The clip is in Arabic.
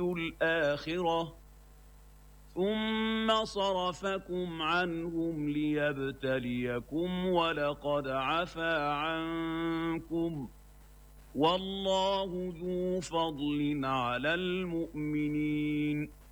الآخرة ثم صرفكم عنهم ليبتليكم ولقد عفا عنكم والله ذو فضل على المؤمنين.